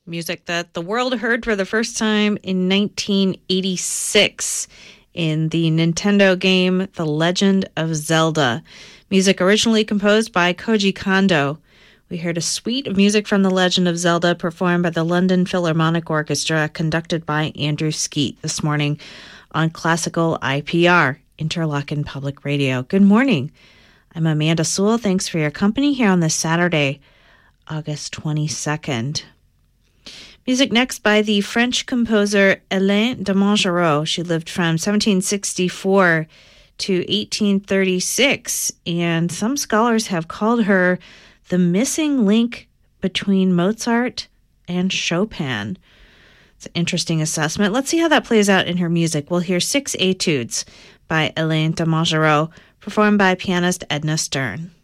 Music that the world heard for the first time in 1986 in the Nintendo game The Legend of Zelda. Music originally composed by Koji Kondo. We heard a suite of music from The Legend of Zelda performed by the London Philharmonic Orchestra, conducted by Andrew Skeet this morning on Classical IPR, Interlochen Public Radio. Good morning. I'm Amanda Sewell. Thanks for your company here on this Saturday, August 22nd. Music next by the French composer Hélène de Montgeroux. She lived from 1764 to 1836, and some scholars have called her the missing link between Mozart and Chopin. It's an interesting assessment. Let's see how that plays out in her music. We'll hear 6 etudes by Hélène de Montgeroux, performed by pianist Edna Stern.